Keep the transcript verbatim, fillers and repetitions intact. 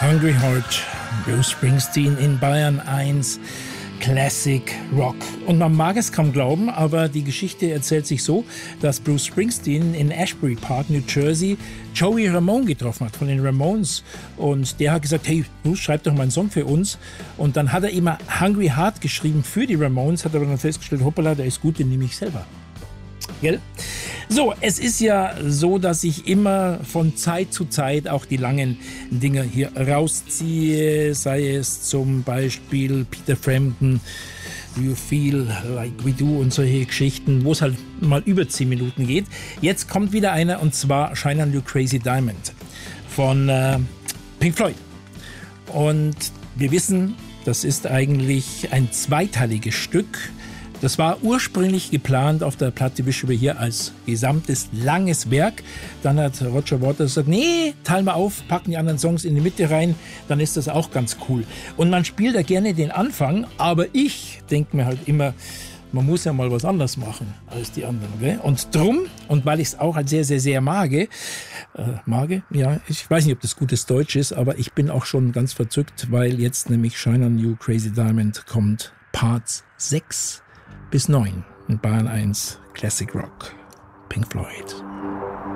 Hungry Heart, Bruce Springsteen in Bayern eins, Classic Rock. Und man mag es kaum glauben, aber die Geschichte erzählt sich so, dass Bruce Springsteen in Ashbury Park, New Jersey, Joey Ramone getroffen hat von den Ramones. Und der hat gesagt, hey, Bruce, schreib doch mal einen Song für uns. Und dann hat er immer Hungry Heart geschrieben für die Ramones, hat aber dann festgestellt, hoppala, der ist gut, den nehme ich selber. Gell? So, es ist ja so, dass ich immer von Zeit zu Zeit auch die langen Dinge hier rausziehe, sei es zum Beispiel Peter Frampton, Do You Feel Like We Do und solche Geschichten, wo es halt mal über zehn Minuten geht. Jetzt kommt wieder einer und zwar Shine On You Crazy Diamond von äh, Pink Floyd. Und wir wissen, das ist eigentlich ein zweiteiliges Stück. Das war ursprünglich geplant auf der Platte Wish You Were Here als gesamtes langes Werk. Dann hat Roger Waters gesagt, nee, teilen wir auf, packen die anderen Songs in die Mitte rein, dann ist das auch ganz cool. Und man spielt da gerne den Anfang, aber ich denke mir halt immer, man muss ja mal was anderes machen als die anderen. Gell? Und drum, und weil ich es auch halt sehr, sehr, sehr mage, äh, mage, ja, ich weiß nicht, ob das gutes Deutsch ist, aber ich bin auch schon ganz verzückt, weil jetzt nämlich Shine On You Crazy Diamond kommt, Parts sechs bis neun in Bayern eins Classic Rock, Pink Floyd.